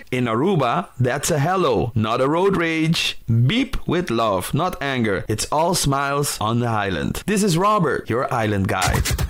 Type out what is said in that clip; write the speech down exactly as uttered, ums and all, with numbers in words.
In Aruba, that's a hello, not a road rage. Beep with love, not anger. It's all smiles on the island. This is Robert, your island guide.